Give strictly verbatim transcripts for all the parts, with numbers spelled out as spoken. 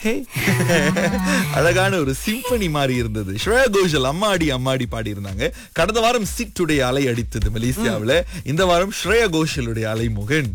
ஹே அழகான ஒரு சிம்பனி மாதிரி இருந்தது. ஸ்ரேயா கோஷல் அம்மாடி அம்மாடி பாடி இருந்தாங்க. கடந்த வாரம் சிட் உடைய அலை அடித்தது மலேசியாவுல. இந்த வாரம் ஸ்ரேயா கோஷலுடைய அலை முகன்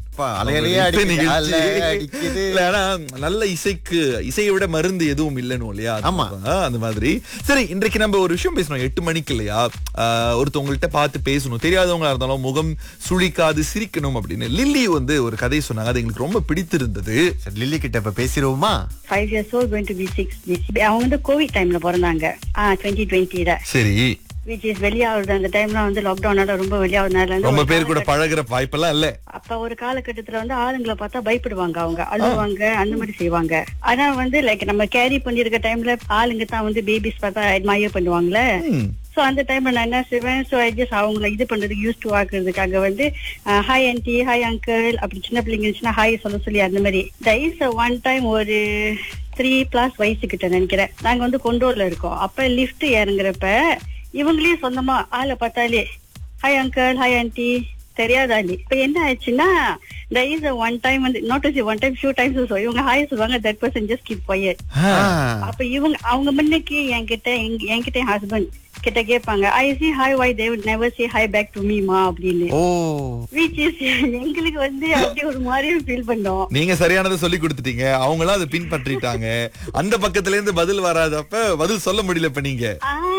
நல்ல இசைக்கு இசையை விட மருந்து எதுவும் இல்லைன்னு இல்லையா? அந்த மாதிரி. சரி, இன்றைக்கு நம்ம ஒரு விஷயம் பேசணும். எட்டு மணிக்கு இல்லையா, ஒருத்தவங்கள்ட்ட பார்த்து பேசணும், தெரியாதவங்களா இருந்தாலும் முகம் சுழிக்காது சிரிக்கணும் அப்படின்னு லில்லி வந்து ஒரு கதை சொன்னாங்க. அது எங்களுக்கு ரொம்ப பிடித்திருந்தது. லில்லி கிட்ட இப்ப பேசிடுவோமா? five years old going to be six. அவங்க வந்து கோவிட் டைம்ல பிறந்தாங்க twenty twenty ல. சரி. which is வெளியாவது அந்த டைம்ல வந்து லாக்டவுனால ரொம்ப வெளியாவதுனால ரொம்ப பேர் கூட பழகுற வாய்ப்பெல்லாம் இல்ல. அப்ப ஒரு காலகட்டத்துல வந்து ஆளுங்களை பார்த்தா பயப்படுவாங்க, அவங்க அழுவாங்க, அந்த மாதிரி செய்வாங்க. ஆனா வந்து லைக் நம்ம கேரி பண்ணிருக்க டைம்ல ஆளுங்க தான் வந்து பேபிஸ் பார்த்தா அட்மையர் பண்ணுவாங்கல்ல. சோ அந்த டைம்ல நான் என்ன செய்வேன், சோ ஐ ஜஸ்ட் அவங்களை இது பண்றதுக்கு யூஸ் டு ஆக்குறதுக்காக வந்து ஹாய் ஆன்டி, ஹாய் அங்கிள், அப்படி சின்ன பிள்ளைங்க இருந்துச்சுன்னா ஹாய் சொல்ல சொல்லி அந்த மாதிரி. டைஸ் ஒன் டைம் ஒரு த்ரீ பிளஸ் வயசு கிட்ட நினைக்கிறேன், நாங்க வந்து கொண்டோர்ல இருக்கோம். அப்ப லிப்ட் இறங்குறப்ப இவங்களே சொந்தமா ஆளை பார்த்தாலே ஹாய் அங்கிள், ஹாய் ஆன்டி, தெரியாதா? இப்ப என்ன ஆயிடுச்சுன்னா there is a one time வந்து not to say one time few times also இவங்க ஹாய் சொல்லுவாங்க, that person just keep quiet. அப்ப இவங்க அவங்க முன்னுக்கு என்கிட்ட என்கிட்ட ஹஸ்பண்ட் கிட்ட கேட்பாங்க, I see hi, why they would never say hi back to me ma அப்படின்னு. which is எங்களுக்கு வந்து அப்படியே ஒரு மாதிரி ஃபீல் பண்ணோம். நீங்க சரியானதை சொல்லி கொடுத்துட்டீங்க, அவங்களும் அதை பின்பற்றிட்டாங்க. அந்த பக்கத்துல இருந்து பதில் வராதப்ப பதில் சொல்ல முடியல. இப்ப நீங்க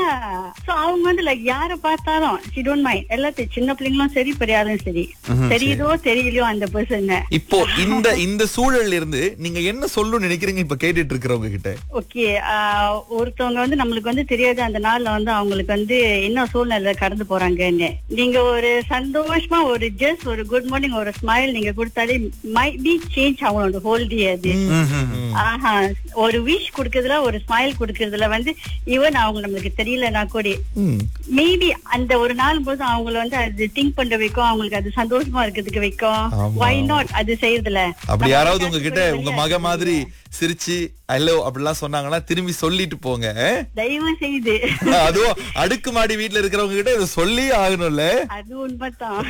சோ அவங்க வந்து லைக் யார பார்த்தாலும் she don't mind, எல்லாத்தையும் சின்ன பிள்ளைங்களும் சரி பெரியாரும் சரி, தெரியுதோ தெரியலையோ அந்த பர்சன். இப்போ இந்த இந்த சூழல்ல இருந்து நீங்க என்ன சொல்லணும்னு நினைக்கிறீங்க இப்ப கேட்டுட்டு இருக்கிறவங்க கிட்ட? ஓகே, ஒருத்தவங்க வந்து நம்மளுக்கு வந்து தெரியாது அந்த நாள்ல வந்து அவங்களுக்கு வந்து என்ன சூழ்நிலை கடந்து போறாங்கன்னு. நீங்க ஒரு சந்தோஷமா ஒரு ஜஸ்ட் ஒரு குட் மார்னிங் ஒரு ஸ்மைல் நீங்க கொடுத்தாலே மைட் பி சேஞ்ச் அவங்களோட ஹோல் டே. அது ஆஹா, ஒரு விஷ் குடுக்கறதுல ஒரு ஸ்மைல் குடுக்கறதுல வந்து ஈவன் அவங்க நம்மளுக்கு தெரியலனா கூட மேபி அந்த ஒரு நாள் போது அவங்கள வந்து அது திங்க் பண்ண வைக்கும், அவங்களுக்கு அது சந்தோஷமா இருக்கிறதுக்கு வைக்கும். வை நாட் அது செய்யறதுல. அப்படி யாராவது உங்ககிட்ட உங்க மக மாதிரி சிரிச்சு ஹலோ அப்படிலாம் சொன்னாங்கன்னா திரும்பி சொல்லிட்டு போங்க தயவு செய்து. அதுவும் அடுக்குமாடி வீட்டுல இருக்கிறவங்க கிட்ட இதை சொல்லி ஆகணும்ல. அது உண்மைதான்.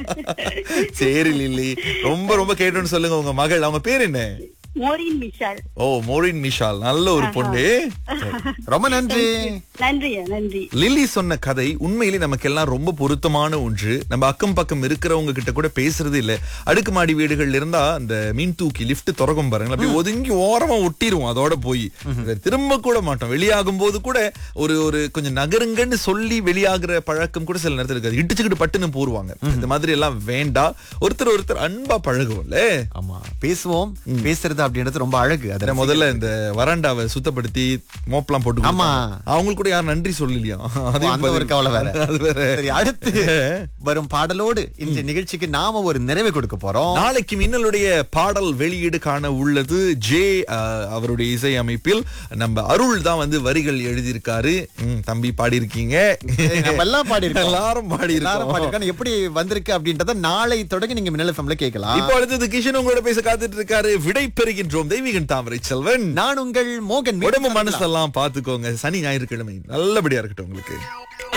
சரி லில்லி, ரொம்ப ரொம்ப கேட்டோன்னு சொல்லுங்க. உங்க மகள், அவங்க பேர் என்ன? மோரின் மிஷால். ஓ, மோரின் மிஷால், நல்ல ஒரு பொண்ணு. ரொம்ப நன்றி. நன்றி நன்றி. லில்லி சொன்ன கதை உண்மையிலே நமக்கு எல்லாம் ரொம்ப பொருத்தமான ஒன்று. நம்ம அக்கம் பக்கம் இருக்கிறவங்க கிட்ட கூட பேசுறது இல்ல. அடுக்குமாடி வீடுகள்ல இருந்தா அந்த மீன் தூக்கி லிப்ட் திறக்கும் பாருங்க, அப்படி ஒதுங்கி ஓரமா ஒட்டிடுவோம், அதோட போய் திரும்ப கூட மாட்டோம். வெளியாகும் போது கூட ஒரு ஒரு கொஞ்சம் நகருங்கன்னு சொல்லி வெளியாகிற பழக்கம் கூட சில நேரத்தில் இருக்காது. இடிச்சுக்கிட்டு பட்டுன்னு போடுவாங்க. இந்த மாதிரி எல்லாம் வேண்டாம். ஒருத்தர் ஒருத்தர் அன்பா பழகுவோம்ல. ஆமா, பேசுவோம். பேசுறது அப்படின்றது ரொம்ப அழகு. அத முதல்ல இந்த வராண்டாவை சுத்தப்படுத்தி மோப்லாம் போட்டு ஆமா, அவங்களுக்கு கூட யாரும் நன்றி சொல்லலையா? அந்த ஒரு கவலை வேற. அது வேற. சரி, அடுத்து வரும் பாடலோடு இந்த நிகழ்ச்சிக்கு நாம ஒரு நிறைவு கொடுக்க போறோம். நாளைக்கு மின்னலுடைய பாடல் வெளியீடு காண உள்ளது. ஜே அவருடைய இசை அமைப்பில் நம்ம அருள் தான் வந்து வரிகள் எழுதியிருக்காரு. தம்பி பாடி இருக்கீங்க, நம்ம எல்லாம் பாடி இருக்கோம், எல்லாரும் பாடி இருக்கோம். எப்படி வந்திருக்கு அப்படின்றத நாளை தொடங்கி நீங்க மின்னல் எஃப்எம்ல கேட்கலாம். இப்போ அடுத்தது கிஷன் உங்களோட பேச காத்துட்டு இருக்காரு. விடை பெறுகின்றோம். தெய்வீகன் தாமரை செல்வன், நான் உங்கள் மோகன். உடம்பு மனசெல்லாம் பாத்துக்கோங்க. சனி ஞாயிற்றுக்கிழமை நல்லபடியா இருக்கட்டும் உங்களுக்கு.